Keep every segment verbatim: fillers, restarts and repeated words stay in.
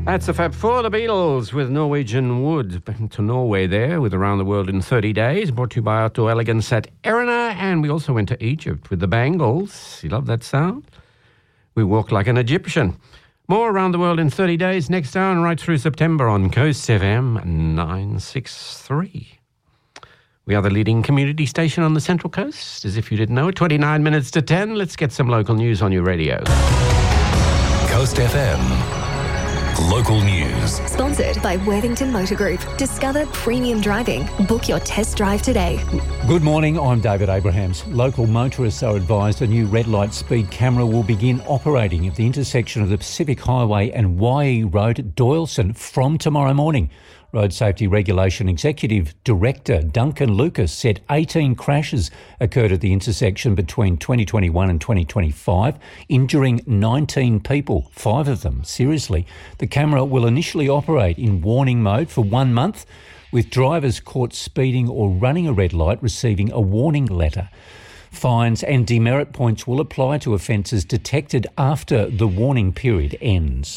That's a Fab Four, the Beatles, with Norwegian Wood. Back to Norway there, with Around the World in thirty days, brought to you by Outdoor Elegance at Erina. And we also went to Egypt with the Bangles. You love that sound? We walk like an Egyptian. More Around the World in thirty days, next hour and right through September on Coast F M nine sixty-three. We are the leading community station on the Central Coast, as if you didn't know it. twenty-nine minutes to ten. Let's get some local news on your radio. Coast F M. Local news. Sponsored by Worthington Motor Group. Discover premium driving. Book your test drive today. Good morning, I'm David Abrahams. Local motorists are advised a new red light speed camera will begin operating at the intersection of the Pacific Highway and Y E Road at Doyleson from tomorrow morning. Road Safety Regulation Executive Director Duncan Lucas said eighteen crashes occurred at the intersection between twenty twenty-one and twenty twenty-five, injuring nineteen people, five of them seriously. The camera will initially operate in warning mode for one month, with drivers caught speeding or running a red light receiving a warning letter. Fines and demerit points will apply to offences detected after the warning period ends.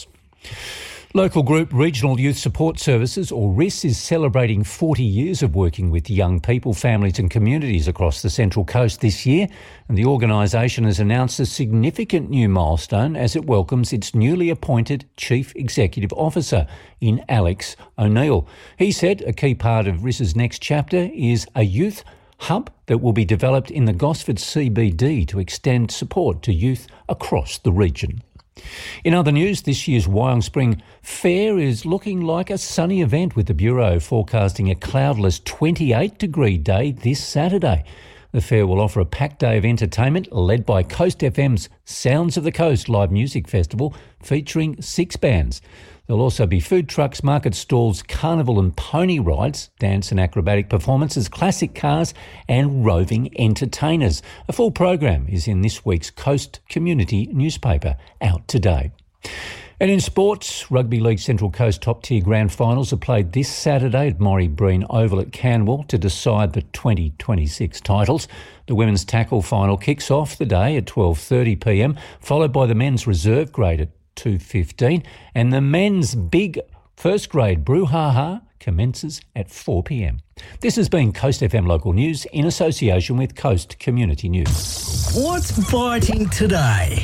Local group Regional Youth Support Services, or R I S, is celebrating forty years of working with young people, families and communities across the Central Coast this year, and the organisation has announced a significant new milestone as it welcomes its newly appointed Chief Executive Officer in Alex O'Neill. He said a key part of R I S's next chapter is a youth hub that will be developed in the Gosford C B D to extend support to youth across the region. In other news, this year's Wyong Spring Fair is looking like a sunny event, with the Bureau forecasting a cloudless twenty-eight degree day this Saturday. The fair will offer a packed day of entertainment led by Coast F M's Sounds of the Coast live music festival featuring six bands. There'll also be food trucks, market stalls, carnival and pony rides, dance and acrobatic performances, classic cars and roving entertainers. A full program is in this week's Coast Community newspaper, out today. And in sports, Rugby League Central Coast top-tier grand finals are played this Saturday at Morrie Breen Oval at Canwell to decide the twenty twenty-six titles. The women's tackle final kicks off the day at twelve thirty p m, followed by the men's reserve grade at two fifteen, and the men's big first grade brouhaha commences at four p m. This has been Coast F M Local News in association with Coast Community News. What's biting today?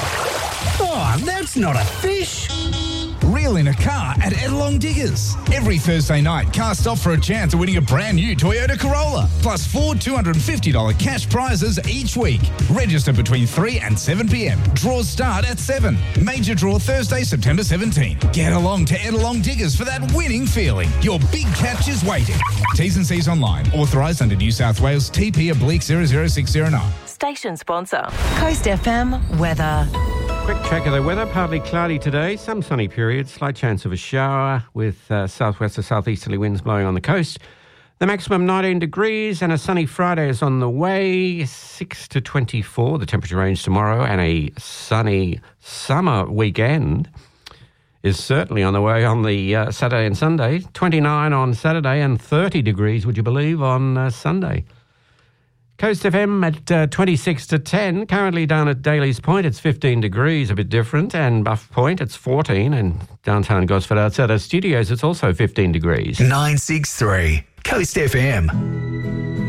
Oh, that's not a fish. Reel in a car at Edelong Diggers. Every Thursday night, cars stop for a chance of winning a brand new Toyota Corolla, plus four two hundred fifty dollars cash prizes each week. Register between three and seven p m. Draws start at seven. Major draw Thursday, September seventeenth. Get along to Edelong Diggers for that winning feeling. Your big catch is waiting. T's and C's online. Authorised under New South Wales T P oblique zero zero six zero nine. Station sponsor, Coast F M weather. Quick check of the weather. Partly cloudy today, some sunny periods, slight chance of a shower with uh, southwest to southeasterly winds blowing on the coast. The maximum nineteen degrees, and a sunny Friday is on the way, six to twenty-four, the temperature range tomorrow, and a sunny summer weekend is certainly on the way on the uh, Saturday and Sunday. twenty-nine on Saturday and thirty degrees, would you believe, on uh, Sunday. Coast F M at uh, twenty-six to ten. Currently down at Daly's Point, it's fifteen degrees, a bit different. And Buff Point, it's fourteen. And downtown Gosford outside our studios, it's also fifteen degrees. nine six three Coast F M.